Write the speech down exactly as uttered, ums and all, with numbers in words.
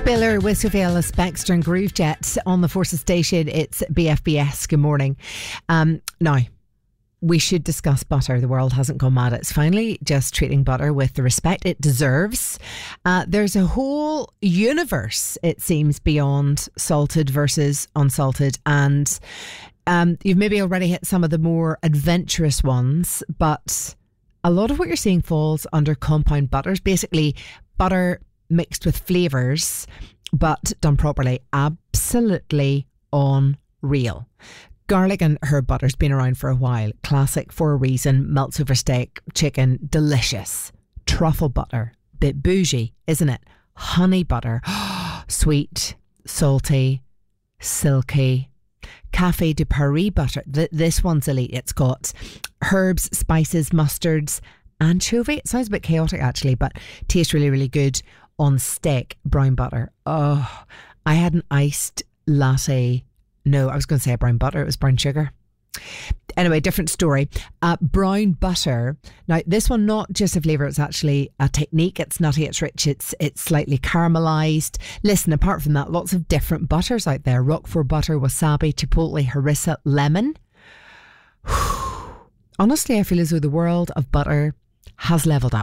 Biller with Sophia Ellis Baxter and Groovejet on the Forces Station. It's B F B S. Good morning. Um, now, we should discuss butter. The world hasn't gone mad. It's finally just treating butter with the respect it deserves. Uh, there's a whole universe, it seems, beyond salted versus unsalted. And um, you've maybe already hit some of the more adventurous ones, but a lot of what you're seeing falls under compound butters. Basically, butter mixed with flavours, but done properly. Absolutely unreal. Garlic and herb butter's been around for a while. Classic for a reason. Melts over steak, chicken, delicious. Truffle butter, bit bougie, isn't it? Honey butter, sweet, salty, silky. Café de Paris butter. Th- this one's elite. It's got herbs, spices, mustards, anchovy. It sounds a bit chaotic actually, but tastes really, really good on steak. Brown butter. Oh, I had an iced latte. No, I was going to say brown butter. It was brown sugar. Anyway, different story. Uh, brown butter. Now, this one, not just a flavour, it's actually a technique. It's nutty, it's rich, it's it's slightly caramelised. Listen, apart from that, lots of different butters out there. Roquefort butter, wasabi, chipotle, harissa, lemon. Honestly, I feel as though the world of butter has levelled up.